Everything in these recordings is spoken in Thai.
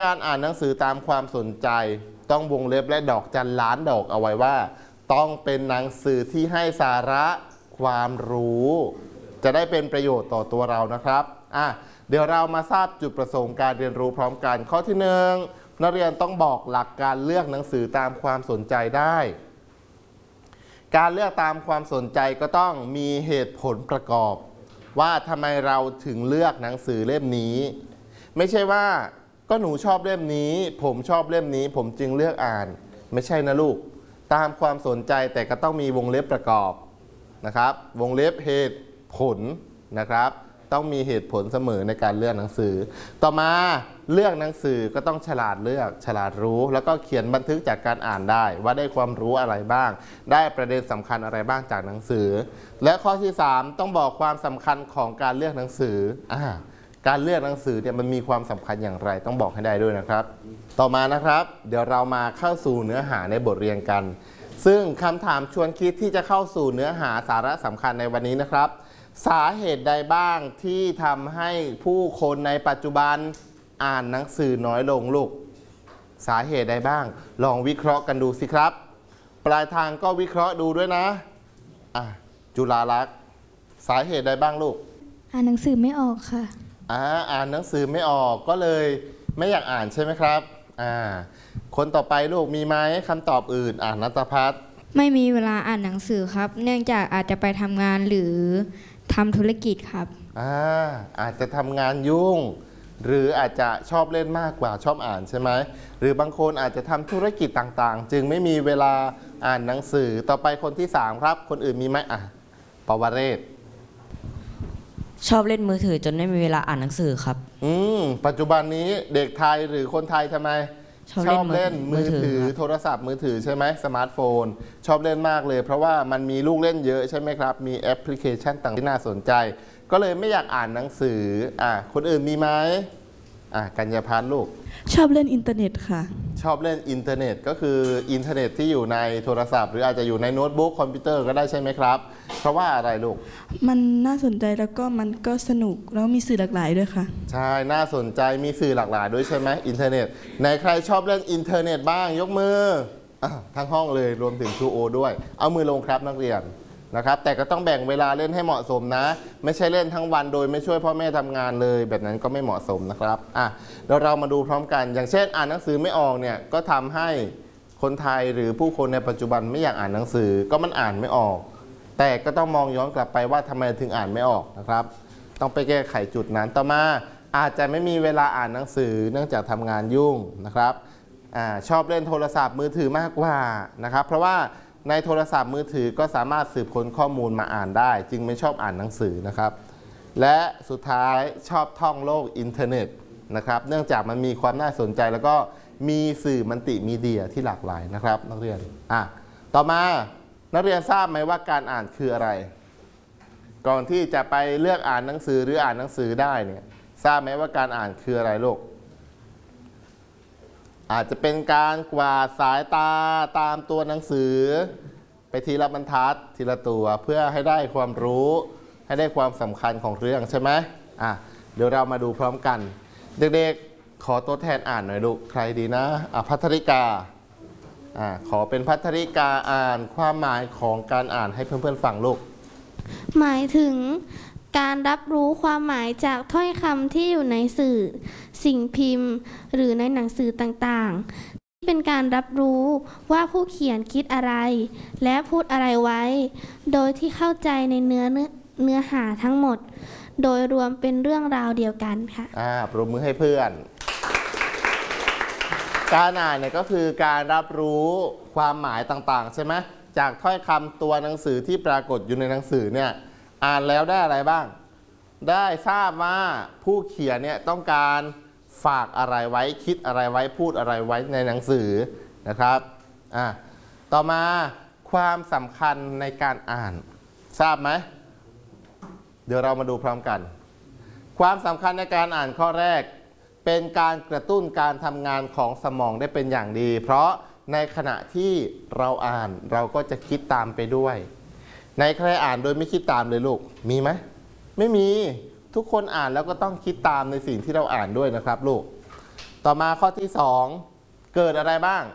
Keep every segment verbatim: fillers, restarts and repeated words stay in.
การอ่านหนังสือตามความสนใจต้องวงเล็บและดอกจันล้านดอกเอาไว้ว่าต้องเป็นหนังสือที่ให้สาระความรู้จะได้เป็นประโยชน์ต่อตัวเรานะครับอ่ะเดี๋ยวเรามาทราบจุดประสงค์การเรียนรู้พร้อมกันข้อที่หนึ่งนักเรียนต้องบอกหลักการเลือกหนังสือตามความสนใจได้การเลือกตามความสนใจก็ต้องมีเหตุผลประกอบว่าทำไมเราถึงเลือกหนังสือเล่มนี้ไม่ใช่ว่าก็หนูชอบเล่มนี้ผมชอบเล่มนี้ผมจึงเลือกอ่านไม่ใช่นะลูกตามความสนใจแต่ก็ต้องมีวงเล็บประกอบนะครับวงเล็บเหตุผลนะครับต้องมีเหตุผลเสมอในการเลือกหนังสือต่อมาเลือกหนังสือก็ต้องฉลาดเลือกฉลาดรู้แล้วก็เขียนบันทึกจากการอ่านได้ว่าได้ความรู้อะไรบ้างได้ประเด็นสำคัญอะไรบ้างจากหนังสือและข้อที่สามต้องบอกความสำคัญของการเลือกหนังสืออ่าการเลือกหนังสือเนี่ยมันมีความสำคัญอย่างไรต้องบอกให้ได้ด้วยนะครับต่อมานะครับเดี๋ยวเรามาเข้าสู่เนื้อหาในบทเรียนกันซึ่งคำถามชวนคิดที่จะเข้าสู่เนื้อหาสาระสำคัญในวันนี้นะครับสาเหตุใดบ้างที่ทำให้ผู้คนในปัจจุบันอ่านหนังสือน้อยลงลูกสาเหตุใดบ้างลองวิเคราะห์กันดูสิครับปลายทางก็วิเคราะห์ดูด้วยนะอ่ะจุฬาลักษณ์สาเหตุใดบ้างลูกอ่านหนังสือไม่ออกค่ะอ่าอ่านหนังสือไม่ออกก็เลยไม่อยากอ่านใช่ไหมครับอ่าคนต่อไปลูกมีไหมคำตอบอื่นอ่านณัฐพัฒน์ไม่มีเวลาอ่านหนังสือครับเนื่องจากอาจจะไปทำงานหรือทำธุรกิจครับอ่าอาจจะทำงานยุ่งหรืออาจจะชอบเล่นมากกว่าชอบอ่านใช่ไหมหรือบางคนอาจจะทำธุรกิจต่างๆจึงไม่มีเวลาอ่านหนังสือต่อไปคนที่สามครับคนอื่นมีไหมอ่ะปวเรศชอบเล่นมือถือจนไม่มีเวลาอ่านหนังสือครับอืมปัจจุบันนี้เด็กไทยหรือคนไทยทำไมชอบเล่นมือถือโทรศัพท์มือถือใช่ไหมสมาร์ทโฟนชอบเล่นมากเลยเพราะว่ามันมีลูกเล่นเยอะใช่ไหมครับมีแอปพลิเคชันต่างที่น่าสนใจก็เลยไม่อยากอ่านหนังสืออ่ะคนอื่นมีไหมอ่ะกัญญาพันธ์ลูกชอบเล่นอินเทอร์เน็ตค่ะชอบเล่นอินเทอร์เน็ตก็คืออินเทอร์เน็ตที่อยู่ในโทรศัพท์หรืออาจจะอยู่ในโน้ตบุ๊กคอมพิวเตอร์ก็ได้ใช่ไหมครับเพราะว่าอะไรลูกมันน่าสนใจแล้วก็มันก็สนุกแล้วมีสื่อหลากหลายด้วยค่ะใช่น่าสนใจมีสื่อหลากหลายด้วยใช่ไหมอินเทอร์เน็ตไหนใครชอบเล่นอินเทอร์เน็ตบ้างยกมือทั้งห้องเลยรวมถึงครูโอด้วยเอามือลงครับนักเรียนนะครับแต่ก็ต้องแบ่งเวลาเล่นให้เหมาะสมนะไม่ใช่เล่นทั้งวันโดยไม่ช่วยพ่อแม่ทำงานเลยแบบนั้นก็ไม่เหมาะสมนะครับอ่ะเดี๋ยวเรามาดูพร้อมกันอย่างเช่นอ่านหนังสือไม่ออกเนี่ยก็ทำให้คนไทยหรือผู้คนในปัจจุบันไม่อยากอ่านหนังสือก็มันอ่านไม่ออกแต่ก็ต้องมองย้อนกลับไปว่าทำไมถึงอ่านไม่ออกนะครับต้องไปแก้ไขจุดนั้นต่อมาอาจจะไม่มีเวลาอ่านหนังสือเนื่องจากทำงานยุ่งนะครับอ่าชอบเล่นโทรศัพท์มือถือมากกว่านะครับเพราะว่าในโทรศัพท์มือถือก็สามารถสืบค้นข้อมูลมาอ่านได้จึงไม่ชอบอ่านหนังสือนะครับและสุดท้ายชอบท่องโลกอินเทอร์เน็ตนะครับเนื่องจากมันมีความน่าสนใจแล้วก็มีสื่อมัลติมีเดียที่หลากหลายนะครับนักเรียนอ่ะต่อมานักเรียนทราบไหมว่าการอ่านคืออะไรก่อนที่จะไปเลือกอ่านหนังสือหรืออ่านหนังสือได้เนี่ยทราบไหมว่าการอ่านคืออะไรลูกอาจจะเป็นการกวาดสายตาตามตัวหนังสือไปทีละบรรทัดทีละตัวเพื่อให้ได้ความรู้ให้ได้ความสำคัญของเรื่องใช่ไหมอ่ะเดี๋ยวเรามาดูพร้อมกันเด็กๆขอตัวแทนอ่านหน่อยลูกใครดีนะอ่ะภัทริกาอ่ะขอเป็นภัทริกาอ่านความหมายของการอ่านให้เพื่อนๆฟังลูกหมายถึงการรับรู้ความหมายจากถ้อยคำที่อยู่ในสื่อสิ่งพิมพ์หรือในหนังสือต่างๆเป็นการรับรู้ว่าผู้เขียนคิดอะไรและพูดอะไรไว้โดยที่เข้าใจในเนื้อเนื้อหาทั้งหมดโดยรวมเป็นเรื่องราวเดียวกันค่ะอ่าปรบมือให้เพื่อนการอ่านเนี่ยก็คือการรับรู้ความหมายต่างๆใช่ไหมจากถ้อยคำตัวหนังสือที่ปรากฏอยู่ในหนังสือเนี่ยอ่านแล้วได้อะไรบ้างได้ทราบว่าผู้เขียนเนี่ยต้องการฝากอะไรไว้คิดอะไรไว้พูดอะไรไว้ในหนังสือนะครับอ่ะต่อมาความสำคัญในการอ่านทราบไหมเดี๋ยวเรามาดูพร้อมกันความสำคัญในการอ่านข้อแรกเป็นการกระตุ้นการทำงานของสมองได้เป็นอย่างดีเพราะในขณะที่เราอ่านเราก็จะคิดตามไปด้วยในใครอ่านโดยไม่คิดตามเลยลูกมีไหมไม่มีทุกคนอ่านแล้วก็ต้องคิดตามในสิ่งที่เราอ่านด้วยนะครับลูกต่อมาข้อที่สองเกิดอะไรบ้าง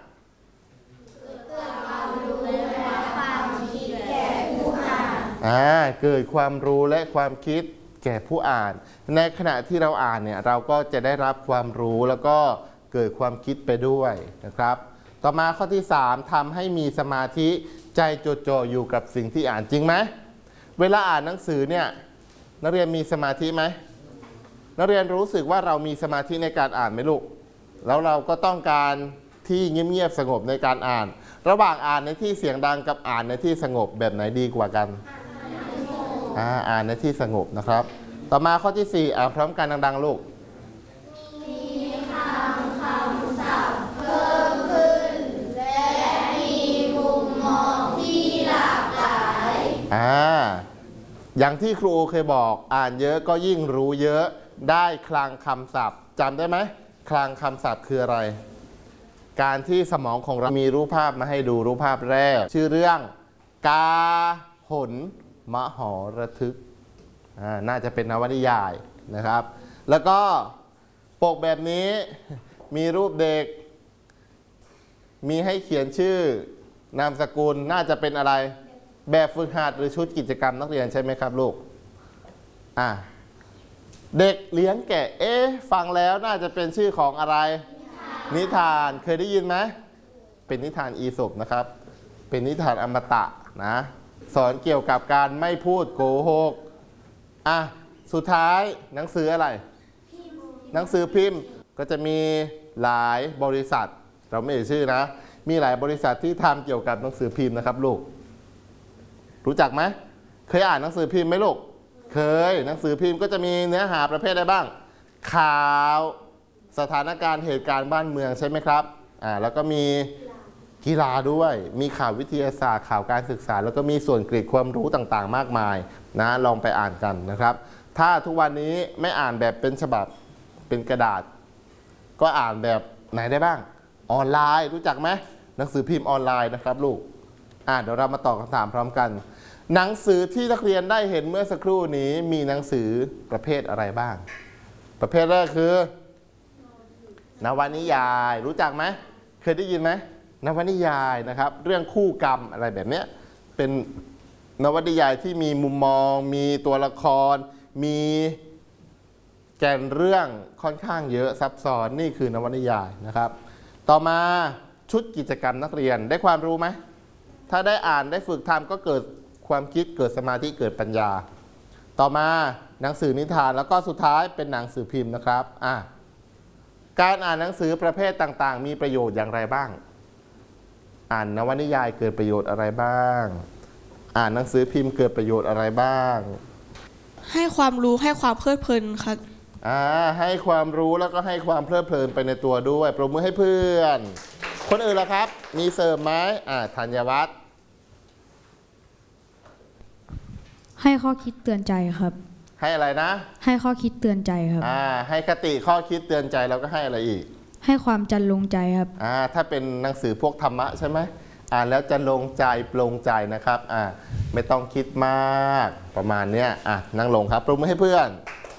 อ่าเกิดความรู้และความคิดแก่ผู้อ่านในขณะที่เราอ่านเนี่ยเราก็จะได้รับความรู้แล้วก็เกิดความคิดไปด้วยนะครับต่อมาข้อที่สามทำให้มีสมาธิใจจดจ่ออยู่กับสิ่งที่อ่านจริงไหมเวลาอ่านหนังสือเนี่ยนักเรียนมีสมาธิไหมนักเรียนรู้สึกว่าเรามีสมาธิในการอ่านไหมลูกแล้วเราก็ต้องการที่เงียบๆสงบในการอ่าน ระหว่างอ่านในที่เสียงดังกับอ่านในที่สงบแบบไหนดีกว่ากันอ่าอ่านในที่สงบนะครับต่อมาข้อที่สี่อ่านพร้อมกันดังๆลูกมีคำคำศัพท์เพิ่มขึ้นและมีมุมมองที่หลากหลายอ่าอย่างที่ครูเคยบอกอ่านเยอะก็ยิ่งรู้เยอะได้คลังคำศัพท์จำได้ไหมคลังคำศัพท์คืออะไรการที่สมองของเรามีรูปภาพมาให้ดูรูปภาพแรกชื่อเรื่องกาหนมหรทึกน่าจะเป็นนวนิยายนะครับแล้วก็ปกแบบนี้มีรูปเด็กมีให้เขียนชื่อนามสกุลน่าจะเป็นอะไรแบบฝึกหัดหรือชุดกิจกรรมนักเรียนใช่ไหมครับลูกอ่ะเด็กเลี้ยงแกะเอ๊ะฟังแล้วน่าจะเป็นชื่อของอะไรนิทานเคยได้ยินไหมเป็นนิทานอีสปนะครับเป็นนิทานอมตะนะสอนเกี่ยวกับการไม่พูดโกหกอ่ะสุดท้ายหนังสืออะไรหนังสือพิมพ์ก็จะมีหลายบริษัทเราไม่เอ่ยชื่อนะมีหลายบริษัทที่ทำเกี่ยวกับหนังสือพิมพ์นะครับลูกรู้จักไหมเคยอ่านหนังสือพิมพ์ไหมลูกเคยหนังสือพิมพ์ก็จะมีเนื้อหาประเภทอะไรบ้างข่าวสถานการณ์เหตุการณ์บ้านเมืองใช่ไหมครับอ่าแล้วก็มีกีฬาด้วยมีข่าววิทยาศาสตร์ข่าวการศึกษาแล้วก็มีส่วนเกร็ดความรู้ต่างๆมากมายนะลองไปอ่านกันนะครับถ้าทุกวันนี้ไม่อ่านแบบเป็นฉบับเป็นกระดาษก็อ่านแบบไหนได้บ้างออนไลน์รู้จักไหมหนังสือพิมพ์ออนไลน์นะครับลูกอ่าเดี๋ยวเรามาตอบคำถามพร้อมกันหนังสือที่นักเรียนได้เห็นเมื่อสักครู่นี้มีหนังสือประเภทอะไรบ้างประเภทแรกคือนวนิยายรู้จักไหมเคยได้ยินไหมนวนิยายนะครับเรื่องคู่กรรมอะไรแบบนี้เป็นนวนิยายที่มีมุมมองมีตัวละครมีแก่นเรื่องค่อนข้างเยอะซับซ้อนนี่คือนวนิยายนะครับต่อมาชุดกิจกรรมนักเรียนได้ความรู้ไหมถ้าได้อ่านได้ฝึกทำก็เกิดความคิดเกิดสมาธิเกิดปัญญาต่อมาหนังสือนิทานแล้วก็สุดท้ายเป็นหนังสือพิมพ์นะครับอ่ะการอ่านหนังสือประเภทต่างๆมีประโยชน์อย่างไรบ้างอ่านนวนิยายเกิดประโยชน์อะไรบ้างอ่านหนังสือพิมพ์เกิดประโยชน์อะไรบ้างให้ความรู้ให้ความเพลิดเพลินครับอ่าให้ความรู้แล้วก็ให้ความเพลิดเพลินไปในตัวด้วยปรบมือให้เพื่อนคนอื่นล่ะครับมีเสริมไหมอ่าธัญวัฒน์ให้ข้อคิดเตือนใจครับให้อะไรนะให้ข้อคิดเตือนใจครับอ่าให้คติข้อคิดเตือนใจแล้วก็ให้อะไรอีกให้ความจันลงใจครับอ่าถ้าเป็นหนังสือพวกธรรมะใช่ไหมอ่านแล้วจะลงใจปลงใจนะครับอ่าไม่ต้องคิดมากประมาณเนี้ยอ่ะนั่งลงครับปรบมือให้เพื่อน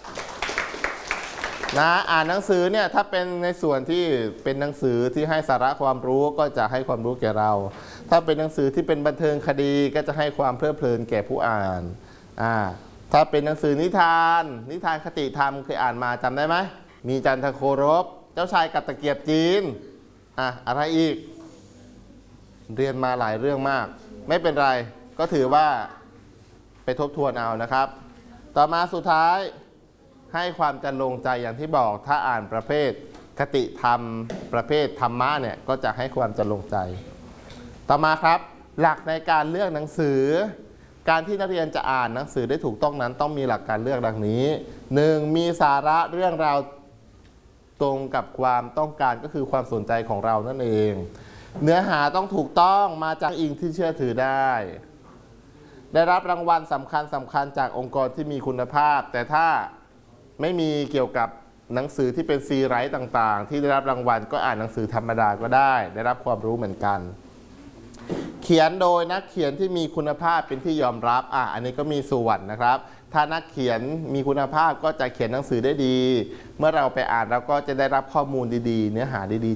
นะอ่านหนังสือเนี่ยถ้าเป็นในส่วนที่เป็นหนังสือที่ให้สาระความรู้ก็จะให้ความรู้แก่เราถ้าเป็นหนังสือที่เป็นบันเทิงคดีก็จะให้ความเพลิดเพลินแก่ผู้อ่านอ่าถ้าเป็นหนังสือนิทานนิทานคติธรรมเคยอ่านมาจำได้ไหมมีจันทโครบเจ้าชายกับตะเกียบจีนอ่ะอะไรอีกเรียนมาหลายเรื่องมากไม่เป็นไรก็ถือว่าไปทบทวนเอานะครับต่อมาสุดท้ายให้ความจันลงใจอย่างที่บอกถ้าอ่านประเภทคติธรรมประเภทธรรมะเนี่ยก็จะให้ความจันลงใจต่อมาครับหลักในการเลือกหนังสือการที่นักเรียนจะอ่านหนังสือได้ถูกต้องนั้นต้องมีหลักการเลือกดังนี้ หนึ่ง มีสาระเรื่องราวตรงกับความต้องการก็คือความสนใจของเรานั่นเองเนื้อหาต้องถูกต้องมาจากอิงที่เชื่อถือได้ได้รับรางวัลสำคัญสำคัญจากองค์กรที่มีคุณภาพแต่ถ้าไม่มีเกี่ยวกับหนังสือที่เป็นฟรีไรต์ต่างๆที่ได้รับรางวัลก็อ่านหนังสือธรรมดาก็ได้ได้รับความรู้เหมือนกันเขียนโดยนักเขียนที่มีคุณภาพเป็นที่ยอมรับอ่ะอันนี้ก็มีส่วนนะครับถ้านักเขียนมีคุณภาพก็จะเขียนหนังสือได้ดี เมื่อเราไปอ่านเราก็จะได้รับข้อมูลดีๆ เนื้อหาดีๆ